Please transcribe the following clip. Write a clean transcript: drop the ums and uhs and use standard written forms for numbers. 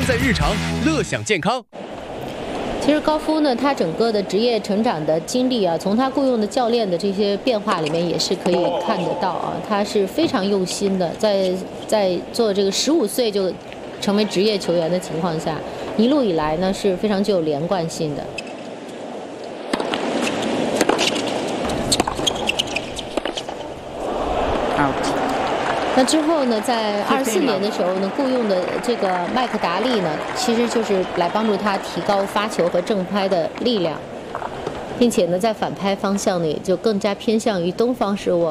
在日常，乐享健康。 其实高夫呢，他整个的职业成长的经历啊，从他雇佣的教练的这些变化里面也是可以看得到啊，他是非常用心的，在做这个15岁就成为职业球员的情况下，一路以来呢是非常具有连贯性的。 那之后呢，在24年的时候呢，雇佣的这个麦克达利呢，其实就是来帮助他提高发球和正拍的力量，并且呢，在反拍方向呢，也就更加偏向于东方式握。